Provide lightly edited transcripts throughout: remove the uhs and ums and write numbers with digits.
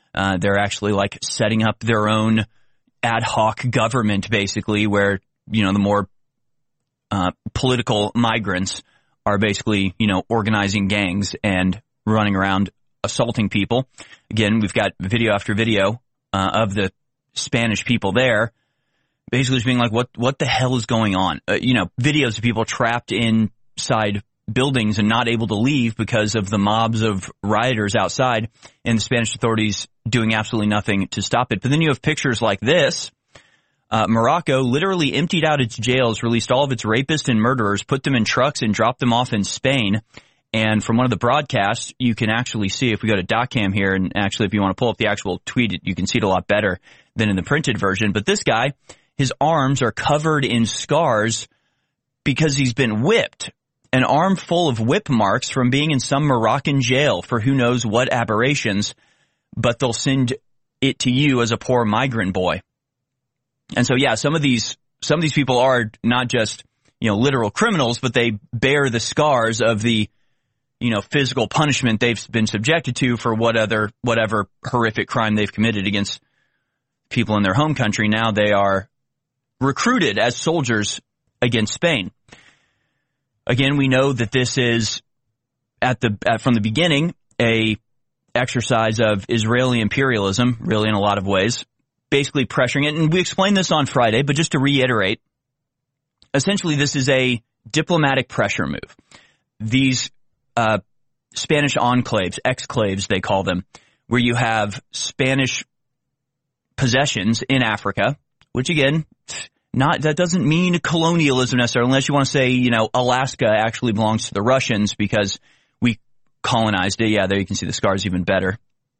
They're actually like setting up their own ad hoc government, basically, where, the more political migrants are basically, organizing gangs and running around assaulting people. Again, we've got video after video of the Spanish people there basically just being like, what the hell is going on? Videos of people trapped inside buildings and not able to leave because of the mobs of rioters outside, and the Spanish authorities doing absolutely nothing to stop it. But then you have pictures like this. Morocco literally emptied out its jails, released all of its rapists and murderers, put them in trucks, and dropped them off in Spain. And from one of the broadcasts, you can actually see, if we go to .cam here, and actually if you want to pull up the actual tweet, you can see it a lot better than in the printed version. But this guy, his arms are covered in scars because he's been whipped. An arm full of whip marks from being in some Moroccan jail for who knows what aberrations, but they'll send it to you as a poor migrant boy. And so, yeah, some of these people are not just, literal criminals, but they bear the scars of the, physical punishment they've been subjected to for whatever horrific crime they've committed against people in their home country. Now they are recruited as soldiers against Spain. Again, we know that this is from the beginning a exercise of Israeli imperialism, really in a lot of ways, basically pressuring it. And we explained this on Friday, but just to reiterate, essentially this is a diplomatic pressure move. These Spanish enclaves, exclaves they call them, where you have Spanish possessions in Africa, which again, that doesn't mean colonialism necessarily, unless you want to say, Alaska actually belongs to the Russians because we colonized it. Yeah, there you can see the scars even better.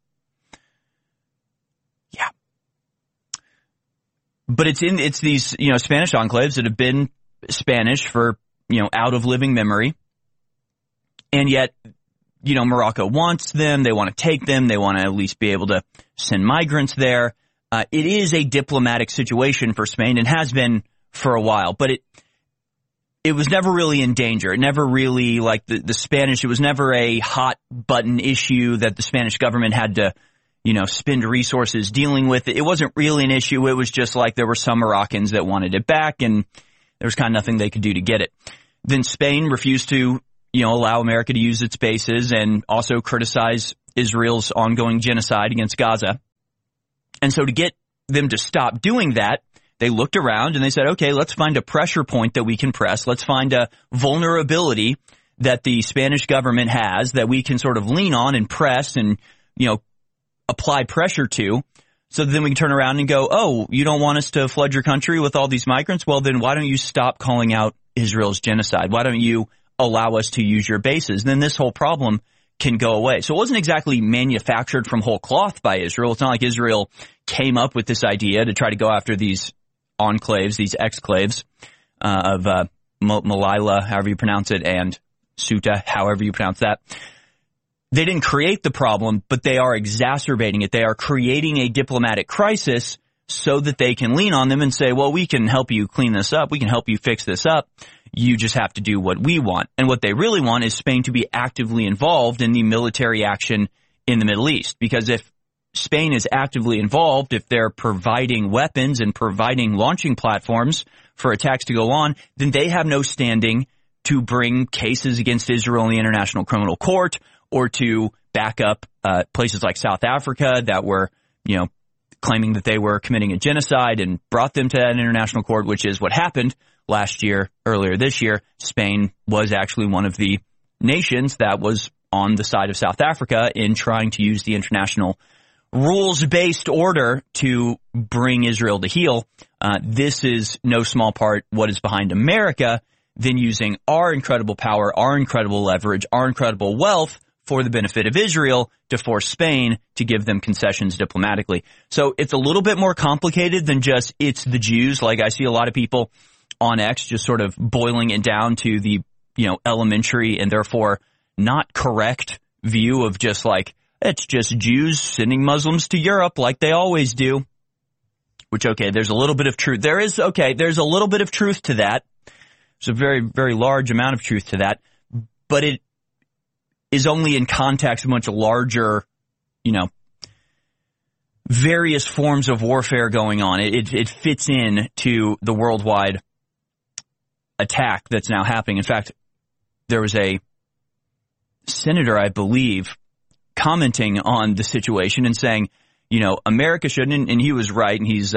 Yeah. But it's these, Spanish enclaves that have been Spanish for, out of living memory. And yet, Morocco wants them. They want to take them. They want to at least be able to send migrants there. It is a diplomatic situation for Spain and has been for a while, but it was never really in danger. It never really, like the Spanish, it was never a hot button issue that the Spanish government had to, spend resources dealing with. It wasn't really an issue. It was just like there were some Moroccans that wanted it back, and there was kind of nothing they could do to get it. Then Spain refused to, allow America to use its bases and also criticize Israel's ongoing genocide against Gaza. And so to get them to stop doing that, they looked around and they said, okay, let's find a pressure point that we can press. Let's find a vulnerability that the Spanish government has that we can sort of lean on and press and, apply pressure to. So then we can turn around and go, oh, you don't want us to flood your country with all these migrants? Well, then why don't you stop calling out Israel's genocide? Why don't you allow us to use your bases? Then this whole problem can go away. So it wasn't exactly manufactured from whole cloth by Israel. It's not like Israel came up with this idea to try to go after these enclaves, these exclaves of Melilla, however you pronounce it, and Ceuta, however you pronounce that. They didn't create the problem, but they are exacerbating it. They are creating a diplomatic crisis so that they can lean on them and say, well, we can help you clean this up. We can help you fix this up. You just have to do what we want. And what they really want is Spain to be actively involved in the military action in the Middle East. Because if Spain is actively involved, if they're providing weapons and providing launching platforms for attacks to go on, then they have no standing to bring cases against Israel in the International Criminal Court or to back up places like South Africa that were, claiming that they were committing a genocide and brought them to an international court, which is what happened earlier this year. Spain was actually one of the nations that was on the side of South Africa in trying to use the international rules-based order to bring Israel to heel. This is no small part what is behind America, then using our incredible power, our incredible leverage, our incredible wealth for the benefit of Israel to force Spain to give them concessions diplomatically. So it's a little bit more complicated than just it's the Jews. Like I see a lot of people on X just sort of boiling it down to the, elementary and therefore not correct view of just like, it's just Jews sending Muslims to Europe like they always do. Which, okay, there's a little bit of truth. There's a little bit of truth to that. There's a very, very large amount of truth to that. But it is only in context of a much larger, various forms of warfare going on. It fits in to the worldwide attack that's now happening. In fact, there was a senator, I believe, commenting on the situation and saying, America shouldn't, and he was right, and he's,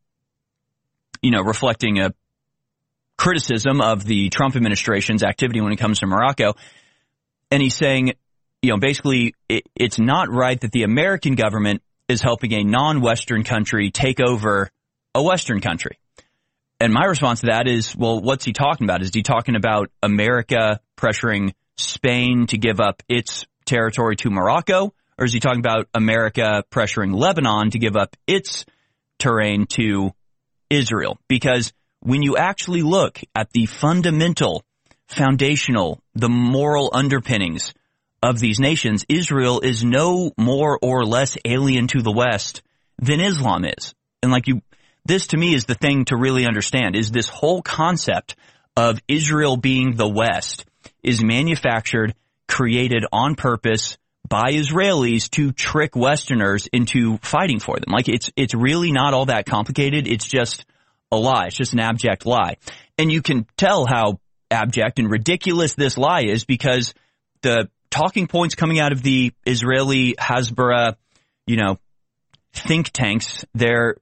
reflecting a criticism of the Trump administration's activity when it comes to Morocco. And he's saying, basically, it's not right that the American government is helping a non-Western country take over a Western country. And my response to that is, well, what's he talking about? Is he talking about America pressuring Spain to give up its territory to Morocco? Or is he talking about America pressuring Lebanon to give up its terrain to Israel? Because when you actually look at the fundamental, foundational, the moral underpinnings of these nations, Israel is no more or less alien to the West than Islam is. And this to me is the thing to really understand, is this whole concept of Israel being the West is manufactured, created on purpose by Israelis to trick Westerners into fighting for them. It's really not all that complicated. It's just a lie. It's just an abject lie. And you can tell how abject and ridiculous this lie is because the talking points coming out of the Israeli Hasbara, think tanks, they're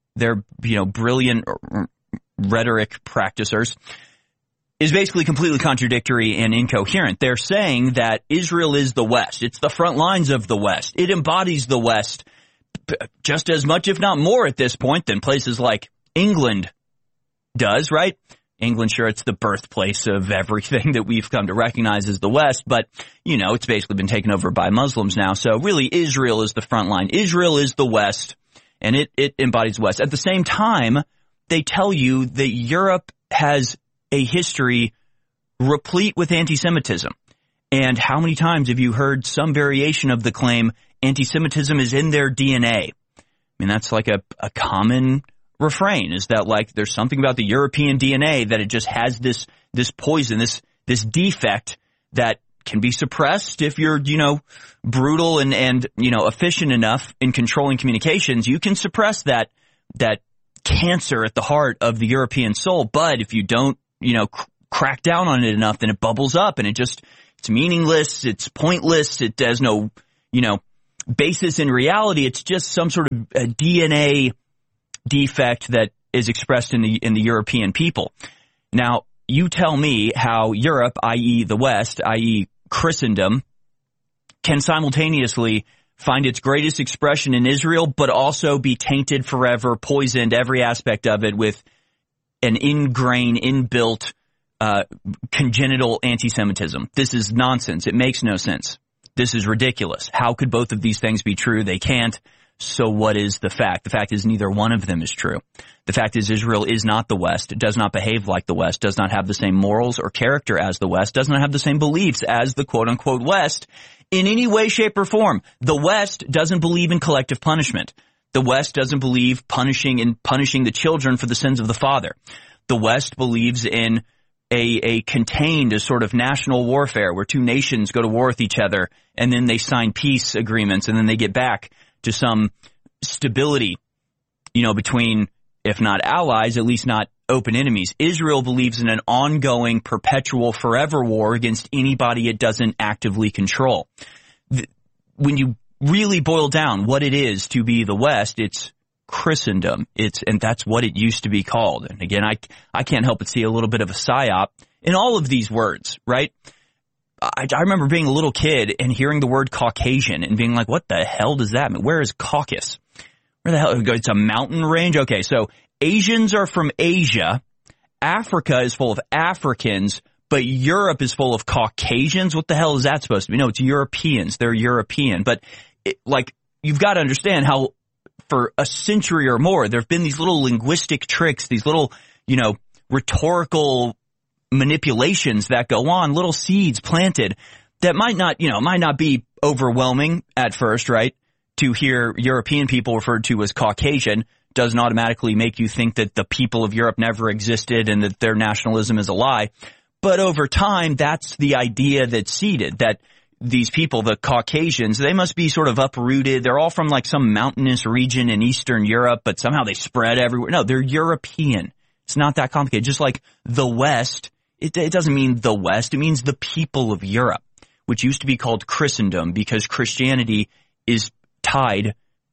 brilliant rhetoric practicers, is basically completely contradictory and incoherent. They're saying that Israel is the West. It's the front lines of the West. It embodies the West just as much, if not more at this point, than places like England does, right? England, sure, it's the birthplace of everything that we've come to recognize as the West, but, it's basically been taken over by Muslims now. So really, Israel is the front line. Israel is the West, and it embodies the West. At the same time, they tell you that Europe has a history replete with anti-Semitism. And how many times have you heard some variation of the claim anti-Semitism is in their DNA? I mean, that's like a common refrain, is that there's something about the European DNA that it just has this poison, this defect that can be suppressed if you're, brutal and efficient enough in controlling communications. You can suppress that cancer at the heart of the European soul. But if you don't, crack down on it enough, then it bubbles up and it's meaningless. It's pointless. It has no, basis in reality. It's just some sort of a DNA defect that is expressed in the European people. Now, you tell me how Europe, i.e. the West, i.e. Christendom, can simultaneously find its greatest expression in Israel, but also be tainted forever, poisoned, every aspect of it with an ingrained, inbuilt, congenital anti-Semitism. This is nonsense. It makes no sense. This is ridiculous. How could both of these things be true? They can't. So what is the fact? The fact is neither one of them is true. The fact is Israel is not the West, does not behave like the West, does not have the same morals or character as the West, does not have the same beliefs as the quote-unquote West in any way, shape, or form. The West doesn't believe in collective punishment. The West doesn't believe punishing the children for the sins of the father. The West believes in a contained, a sort of national warfare where two nations go to war with each other and then they sign peace agreements and then they get back to some stability, between, if not allies, at least not open enemies. Israel believes in an ongoing, perpetual, forever war against anybody it doesn't actively control. When you really boil down what it is to be the West, it's Christendom. And that's what it used to be called. And again, I can't help but see a little bit of a psyop in all of these words, right? I remember being a little kid and hearing the word Caucasian and being like, what the hell does that mean? Where is Caucasus? Where the hell? It's a mountain range? Okay, so Asians are from Asia. Africa is full of Africans, but Europe is full of Caucasians. What the hell is that supposed to be? No, it's Europeans. They're European. But you've got to understand how for a century or more, there have been these little linguistic tricks, these little, rhetorical manipulations that go on, little seeds planted that might not be overwhelming at first, right? To hear European people referred to as Caucasian doesn't automatically make you think that the people of Europe never existed and that their nationalism is a lie. But over time, that's the idea that's seeded, that these people, the Caucasians, they must be sort of uprooted. They're all from like some mountainous region in Eastern Europe, but somehow they spread everywhere. No, they're European. It's not that complicated. Just like the West, it doesn't mean the West. It means the people of Europe, which used to be called Christendom because Christianity is tied,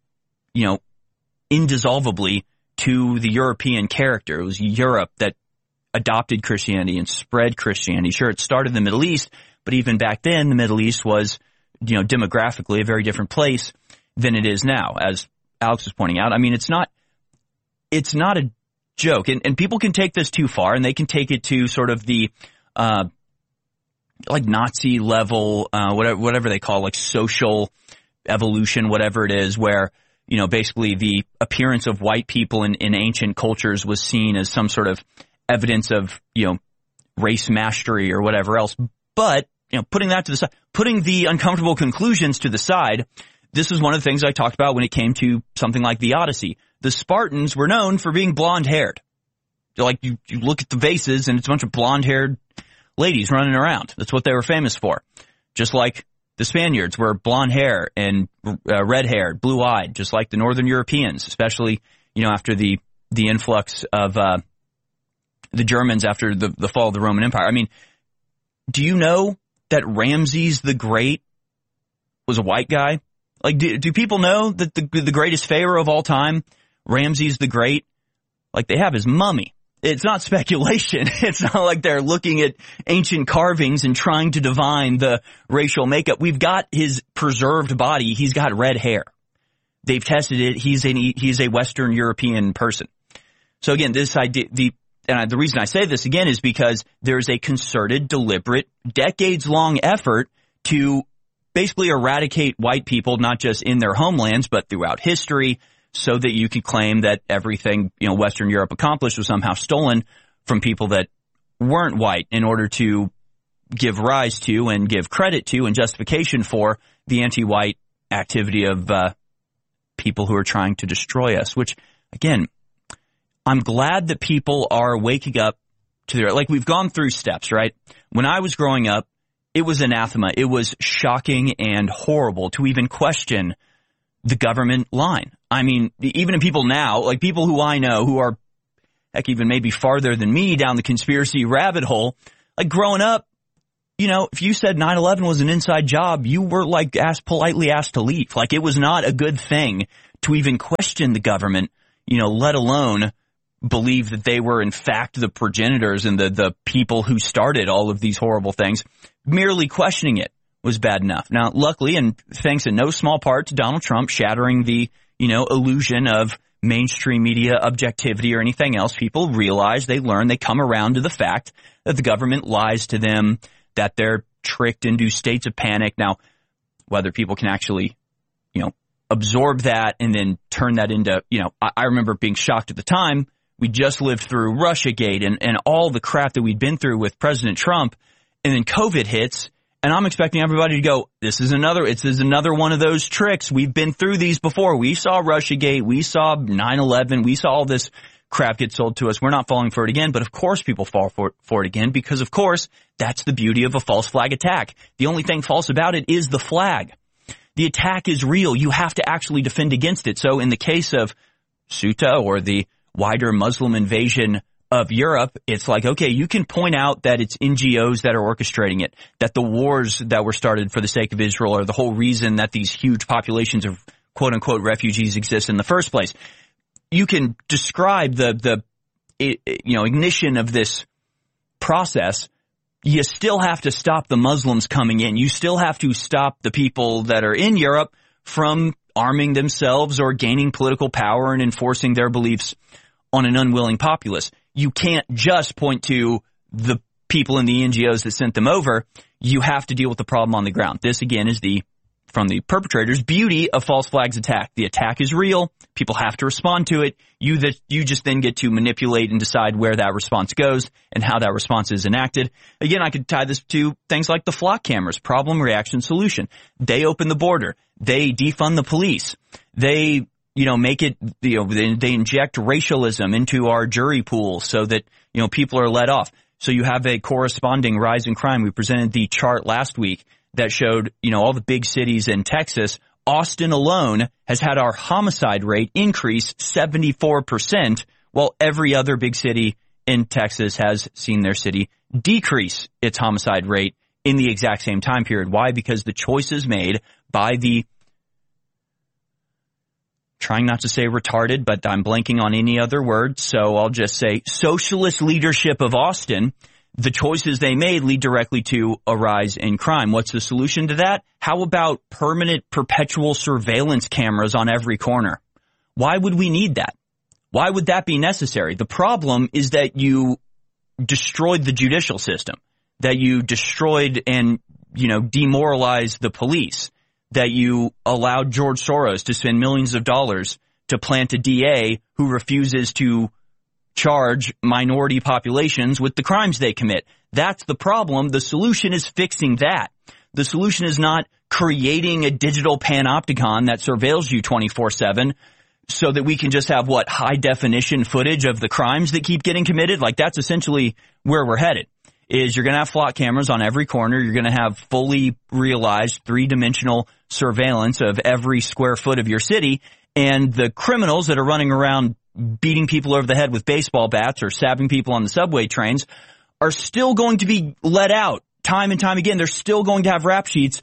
indissolubly to the European character. It was Europe that adopted Christianity and spread Christianity. Sure, it started in the Middle East, but even back then, the Middle East was, demographically a very different place than it is now, as Alex was pointing out. I mean, it's not a joke, and people can take this too far, and they can take it to sort of the, like Nazi level, whatever they call, like social evolution, whatever it is, where, basically the appearance of white people in ancient cultures was seen as some sort of evidence of, race mastery or whatever else. But, putting that to the side, putting the uncomfortable conclusions to the side, this is one of the things I talked about when it came to something like the Odyssey. The Spartans were known for being blonde-haired. Like, you look at the vases and it's a bunch of blonde-haired ladies running around. That's what they were famous for. Just like the Spaniards were blonde hair and red-haired, blue-eyed, just like the Northern Europeans, especially, after the influx of the Germans after the fall of the Roman Empire. I mean, do you know that Ramses the Great was a white guy? Like, do people know that the greatest pharaoh of all time, Ramses the Great, like they have his mummy? It's not speculation. It's not like they're looking at ancient carvings and trying to divine the racial makeup. We've got his preserved body. He's got red hair. They've tested it. He's a Western European person. So again, this idea, the reason I say this again is because there's a concerted, deliberate, decades-long effort to basically eradicate white people, not just in their homelands, but throughout history, so that you could claim that everything, Western Europe accomplished was somehow stolen from people that weren't white in order to give rise to and give credit to and justification for the anti-white activity of people who are trying to destroy us, which, again, I'm glad that people are waking up to their, like, we've gone through steps, right? When I was growing up, it was anathema. It was shocking and horrible to even question the government line. I mean, even people now, like people who I know who are, heck, even maybe farther than me down the conspiracy rabbit hole, like growing up, if you said 9/11 was an inside job, you were like politely asked to leave. Like it was not a good thing to even question the government, let alone believe that they were in fact the progenitors and the people who started all of these horrible things. Merely questioning it was bad enough. Now, luckily, and thanks in no small part to Donald Trump shattering the, illusion of mainstream media objectivity or anything else, people realize, they learn, they come around to the fact that the government lies to them, that they're tricked into states of panic. Now, whether people can actually, absorb that and then turn that into, I remember being shocked at the time. We just lived through Russiagate and all the crap that we'd been through with President Trump, and then COVID hits. And I'm expecting everybody to go, this is another one of those tricks. We've been through these before. We saw Russiagate. We saw 9/11. We saw all this crap get sold to us. We're not falling for it again. But of course people fall for it again because, of course, that's the beauty of a false flag attack. The only thing false about it is the flag. The attack is real. You have to actually defend against it. So in the case of Ceuta or the wider Muslim invasion of Europe, it's like, okay, you can point out that it's NGOs that are orchestrating it, that the wars that were started for the sake of Israel are the whole reason that these huge populations of quote-unquote refugees exist in the first place. You can describe the ignition of this process. You still have to stop the Muslims coming in. You still have to stop the people that are in Europe from arming themselves or gaining political power and enforcing their beliefs on an unwilling populace. You can't just point to the people in the NGOs that sent them over. You have to deal with the problem on the ground. This, again, is from the perpetrator's beauty of false flags attack. The attack is real. People have to respond to it. You just then get to manipulate and decide where that response goes and how that response is enacted. Again, I could tie this to things like the flock cameras, problem, reaction, solution. They open the border. They defund the police. They make it, they inject racialism into our jury pool so that, people are let off. So you have a corresponding rise in crime. We presented the chart last week that showed, all the big cities in Texas. Austin alone has had our homicide rate increase 74%, while every other big city in Texas has seen their city decrease its homicide rate in the exact same time period. Why? Because the choices made by the, trying not to say retarded, but I'm blanking on any other word, so I'll just say socialist leadership of Austin, the choices they made lead directly to a rise in crime. What's the solution to that? How about permanent, perpetual surveillance cameras on every corner? Why would we need that? Why would that be necessary? The problem is that you destroyed the judicial system, that you destroyed and, demoralized the police, that you allowed George Soros to spend millions of dollars to plant a DA who refuses to charge minority populations with the crimes they commit. That's the problem. The solution is fixing that. The solution is not creating a digital panopticon that surveils you 24/7 so that we can just have, high definition footage of the crimes that keep getting committed. Like, that's essentially where we're headed, is you're going to have flock cameras on every corner. You're going to have fully realized 3-dimensional surveillance of every square foot of your city. And the criminals that are running around beating people over the head with baseball bats or stabbing people on the subway trains are still going to be let out time and time again. They're still going to have rap sheets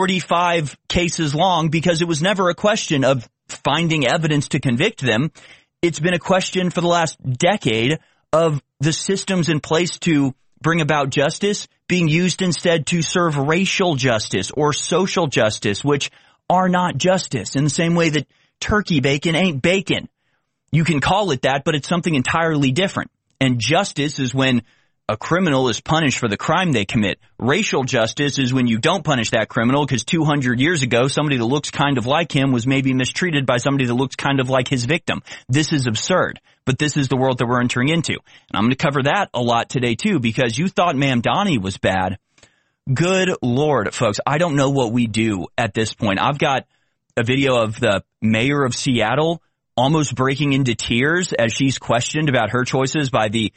45 cases long, because it was never a question of finding evidence to convict them. It's been a question for the last decade of the systems in place to bring about justice being used instead to serve racial justice or social justice, which are not justice, in the same way that turkey bacon ain't bacon. You can call it that, but it's something entirely different. And justice is when a criminal is punished for the crime they commit. Racial justice is when you don't punish that criminal because 200 years ago, somebody that looks kind of like him was maybe mistreated by somebody that looks kind of like his victim. This is absurd, but this is the world that we're entering into. And I'm going to cover that a lot today too, because you thought Mamdani was bad. Good Lord, folks, I don't know what we do at this point. I've got a video of the mayor of Seattle almost breaking into tears as she's questioned about her choices by the,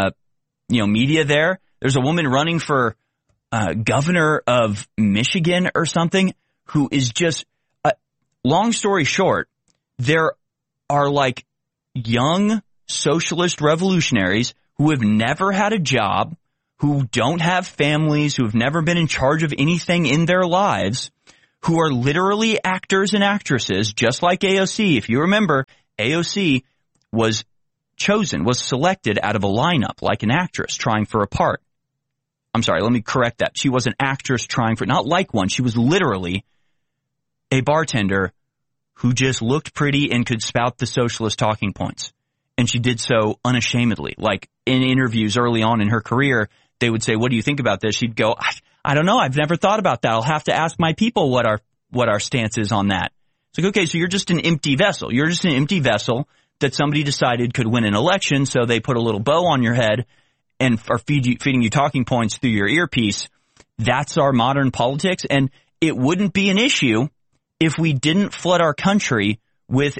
media there. There's a woman running for governor of Michigan or something who is just, long story short, there are like young socialist revolutionaries who have never had a job, who don't have families, who have never been in charge of anything in their lives, who are literally actors and actresses, just like AOC. If you remember, AOC was selected out of a lineup like an actress trying for a part. I'm sorry, let me correct that. She was an actress trying for, not like one. She was literally a bartender who just looked pretty and could spout the socialist talking points. And she did so unashamedly. Like in interviews early on in her career, they would say, "What do you think about this?" She'd go, I don't know. I've never thought about that. I'll have to ask my people what our stance is on that. It's like, okay, so you're just an empty vessel. You're just an empty vessel that somebody decided could win an election, so they put a little bow on your head and are feeding you talking points through your earpiece. That's our modern politics, and it wouldn't be an issue if we didn't flood our country with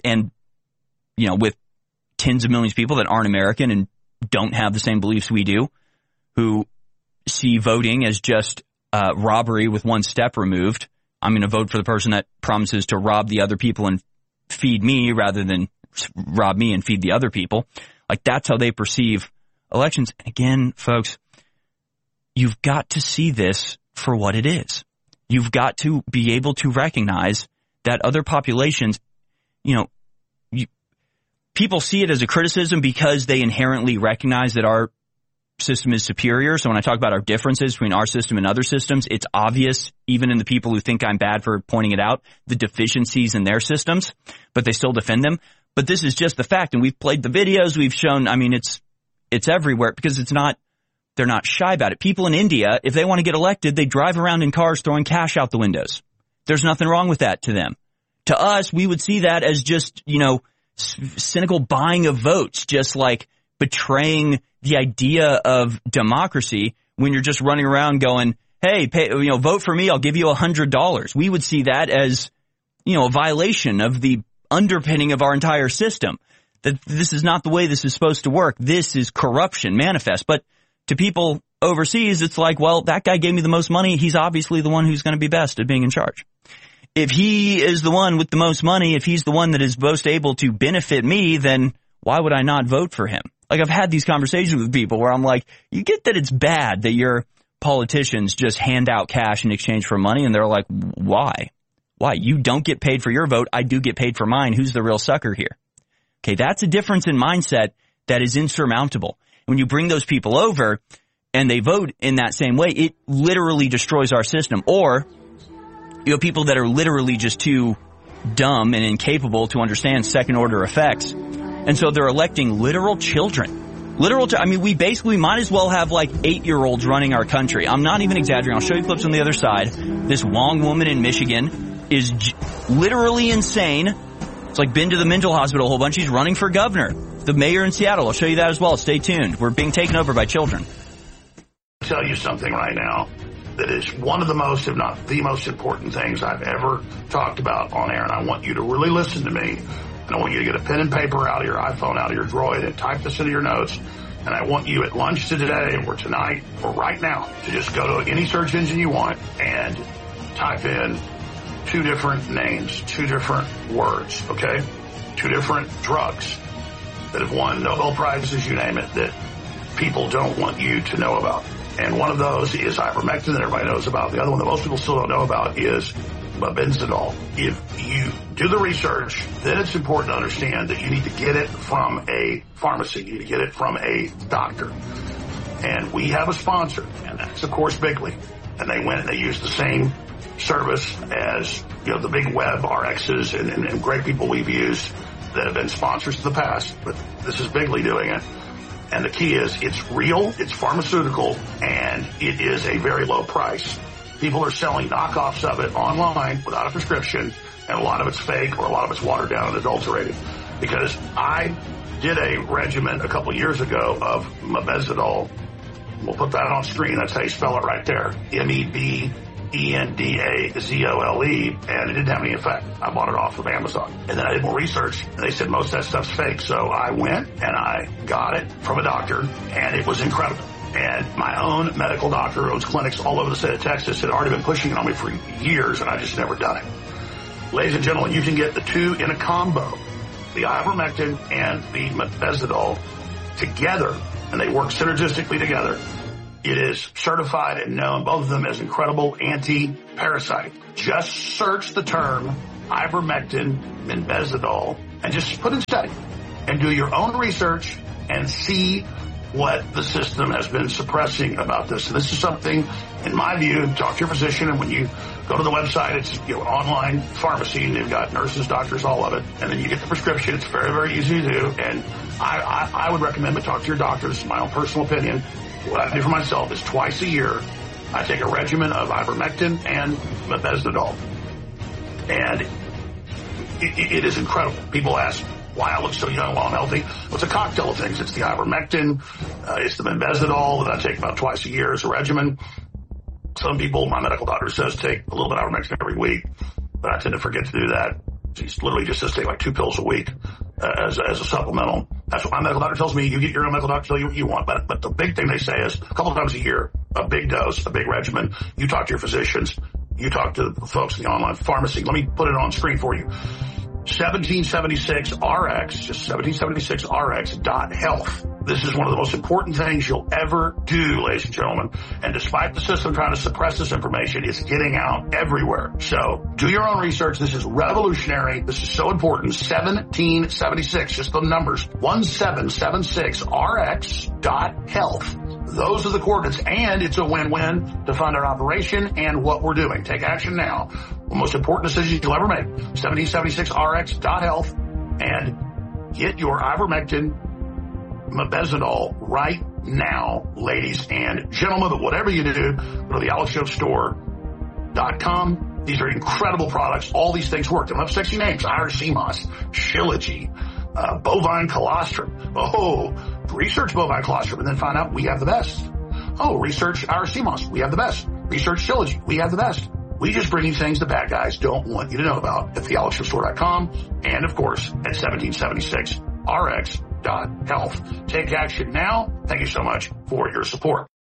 tens of millions of people that aren't American and don't have the same beliefs we do, who see voting as just robbery with one step removed. I'm going to vote for the person that promises to rob the other people and feed me rather than rob me and feed the other people. Like, that's how they perceive elections. Again, folks, you've got to see this for what it is. You've got to be able to recognize that other populations, people see it as a criticism because they inherently recognize that our system is superior. So when I talk about our differences between our system and other systems, it's obvious, even in the people who think I'm bad for pointing it out, the deficiencies in their systems, but they still defend them. But this is just the fact, and we've played the videos, we've shown, it's everywhere because they're not shy about it. People in India, if they want to get elected, they drive around in cars throwing cash out the windows. There's nothing wrong with that to them. To us, we would see that as just, cynical buying of votes, just like betraying the idea of democracy when you're just running around going, hey, vote for me, I'll give you $100. We would see that as, a violation of the underpinning of our entire system. That this is not the way this is supposed to work. This is corruption manifest. But to people overseas, it's like, well, that guy gave me the most money. He's obviously the one who's going to be best at being in charge. If he is the one with the most money, if he's the one that is most able to benefit me, then why would I not vote for him? Like, I've had these conversations with people where I'm like, you get that it's bad that your politicians just hand out cash in exchange for money, and they're like, why? Why? You don't get paid for your vote. I do get paid for mine. Who's the real sucker here? Okay, that's a difference in mindset that is insurmountable. When you bring those people over and they vote in that same way, it literally destroys our system. Or you know, people that are literally just too dumb and incapable to understand second-order effects. And so they're electing literal children. I mean, we basically might as well have like 8-year-olds running our country. I'm not even exaggerating. I'll show you clips on the other side. This Wong woman in Michigan is literally insane. It's like been to the mental hospital a whole bunch. She's running for governor. The mayor in Seattle. I'll show you that as well. Stay tuned. We're being taken over by children. I'll tell you something right now that is one of the most, if not the most important things I've ever talked about on air. And I want you to really listen to me. And I want you to get a pen and paper out of your iPhone, out of your Droid, and type this into your notes. And I want you at lunch today or tonight or right now to just go to any search engine you want and type in 2 different names, 2 different words, okay? 2 different drugs that have won Nobel Prizes, you name it, that people don't want you to know about. And one of those is ivermectin that everybody knows about. The other one that most people still don't know about is mebendazole. If you do the research, then it's important to understand that you need to get it from a pharmacy. You need to get it from a doctor. And we have a sponsor, and that's, of course, Bigley. And they went and they used the same service as, you know, the big web RXs and great people we've used that have been sponsors in the past. But this is Bigley doing it. And the key is it's real, it's pharmaceutical, and it is a very low price. People are selling knockoffs of it online without a prescription, and a lot of it's fake or a lot of it's watered down and adulterated. Because I did a regimen a couple years ago of mebendazole. We'll put that on screen. That's how you spell it right there. MEBENDAZOLE, and it didn't have any effect. I bought it off of Amazon. And then I did more research, and they said most of that stuff's fake. So I went and I got it from a doctor, and it was incredible. And my own medical doctor who owns clinics all over the state of Texas had already been pushing it on me for years, and I just never done it. Ladies and gentlemen, you can get the 2 in a combo, the ivermectin and the mebendazole together, and they work synergistically together. It is certified and known, both of them, as incredible anti-parasite. Just search the term ivermectin, mebendazole, and just put in study and do your own research and see what the system has been suppressing about this. And this is something, in my view, talk to your physician, and when you go to the website, it's, you know, an online pharmacy, and they've got nurses, doctors, all of it. And then you get the prescription. It's very, very easy to do. And I would recommend to talk to your doctor. This is my own personal opinion. What I do for myself is twice a year, I take a regimen of ivermectin and mebendazole. And it is incredible. People ask why I look so young while I'm healthy. Well, it's a cocktail of things. It's the ivermectin, it's the mebendazole that I take about twice a year as a regimen. Some people, my medical doctor says, take a little bit of ivermectin every week, but I tend to forget to do that. He's literally just says take like 2 pills a week as a supplemental. That's what my medical doctor tells me. You get your own medical doctor tell you what you want. But the big thing they say is a couple of times a year, a big dose, a big regimen. You talk to your physicians. You talk to the folks in the online pharmacy. Let me put it on screen for you. 1776RX, just 1776RX.health. This is one of the most important things you'll ever do, ladies and gentlemen. And despite the system trying to suppress this information, it's getting out everywhere. So do your own research. This is revolutionary. This is so important. 1776, just the numbers. 1776RX.health. Those are the coordinates, and it's a win-win to fund our operation and what we're doing. Take action now. The most important decision you'll ever make. 1776RX.health, and get your ivermectin, mebendazole right now, ladies and gentlemen. But whatever you do, go to the AlexJoeStore.com. These are incredible products. All these things work. They don't have sexy names. IRC-MOS, Shilajit, bovine colostrum. Oh, research bovine colostrum and then find out we have the best. Oh, research IRC-MOS. We have the best. Research Shilajit. We have the best. We just bring you things the bad guys don't want you to know about at thealexjoeStore.com and, of course, at 1776RX.health. Take action now. Thank you so much for your support.